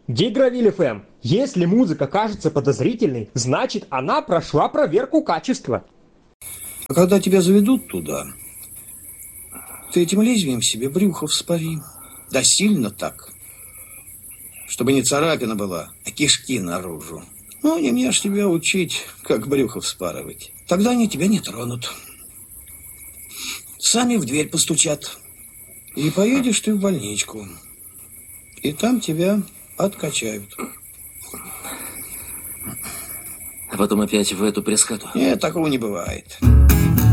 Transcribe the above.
Гигровиль ФМ. Если музыка кажется подозрительной, значит она прошла проверку качества. А когда тебя заведут туда, ты этим лезвием себе брюхо вспори. Да сильно так, чтобы не царапина была, а кишки наружу. Ну, не мне ж тебя учить, как брюхо вспарывать. Тогда они тебя не тронут. Сами в дверь постучат. И поедешь ты в больничку. И там тебя откачают. А потом опять в эту прескату. Нет, такого не бывает.